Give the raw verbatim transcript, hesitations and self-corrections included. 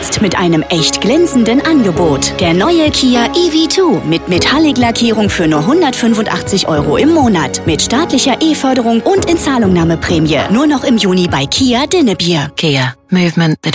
Jetzt mit einem echt glänzenden Angebot. Der neue Kia E V zwei mit Metallic-Lackierung für nur hundertfünfundachtzig Euro im Monat. Mit staatlicher E-Förderung und Inzahlungnahmeprämie. Nur noch im Juni bei Kia Dinnebier. Kia. Movement that